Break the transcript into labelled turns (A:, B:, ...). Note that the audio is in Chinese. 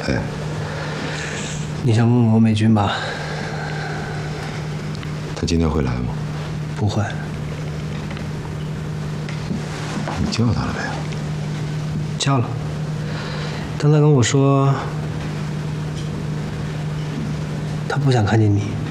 A: 哎，
B: 你想问我美军吧？
A: 他今天会来吗？
B: 不会。
A: 你叫他了没有？
B: 叫了。但他跟我说，他不想看见你。